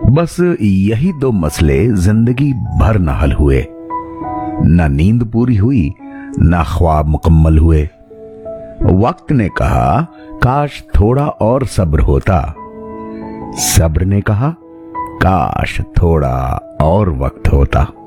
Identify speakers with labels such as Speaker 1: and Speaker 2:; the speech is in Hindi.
Speaker 1: बस यही दो मसले जिंदगी भर न हल हुए। न नींद पूरी हुई, न ख्वाब मुकम्मल हुए। वक्त ने कहा काश थोड़ा और सब्र होता, सब्र ने कहा काश थोड़ा और वक्त होता।